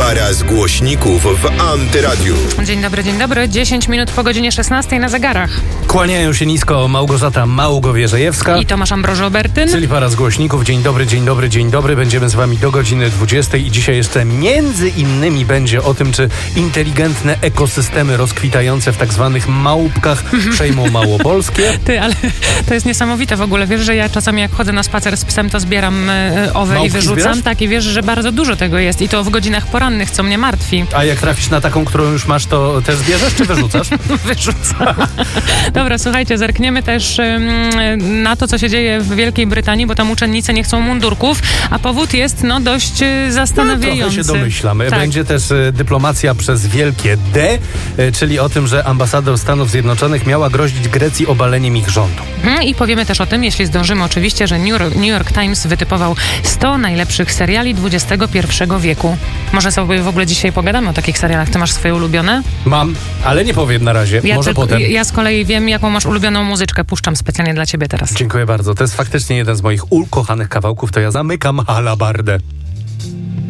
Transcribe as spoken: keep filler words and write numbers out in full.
Para z głośników w Antyradiu. Dzień dobry, dzień dobry. dziesięć minut po godzinie szesnastej na zegarach. Kłaniają się nisko Małgorzata Małgowierzejewska I Tomasz Ambroży-Obertyn. Czyli para z głośników. Dzień dobry, dzień dobry, dzień dobry. Będziemy z wami do godziny dwudziestej i dzisiaj jeszcze między innymi będzie o tym, czy inteligentne ekosystemy rozkwitające w tak zwanych małpkach przejmą Małopolskie. Ty, ale to jest niesamowite w ogóle. Wiesz, że ja czasami jak chodzę na spacer z psem, to zbieram y, owe Małpki i wyrzucam. zbierasz? Tak, i wiesz, że bardzo dużo tego jest. I to w godzinach porannych, co mnie martwi. A jak trafisz na taką, którą już masz, to też zbierzesz, czy wyrzucasz? Wyrzucam. Dobra, słuchajcie, zerkniemy też ym, na to, co się dzieje w Wielkiej Brytanii, bo tam uczennice nie chcą mundurków, a powód jest no dość y, zastanawiający. No, trochę się domyślamy. Tak. Będzie też y, dyplomacja przez wielkie D, y, czyli o tym, że ambasador Stanów Zjednoczonych miała grozić Grecji obaleniem ich rządu. Hmm, I powiemy też o tym, jeśli zdążymy oczywiście, że New York, New York Times wytypował sto najlepszych seriali dwudziestego pierwszego wieku. Może sobie w ogóle dzisiaj pogadamy o takich serialach. Ty masz swoje ulubione? Mam, ale nie powiem na razie. Ja, Może tylko, potem. ja z kolei wiem, jaką masz ulubioną muzyczkę. Puszczam specjalnie dla ciebie teraz. Dziękuję bardzo. To jest faktycznie jeden z moich ukochanych kawałków. To ja zamykam halabardę.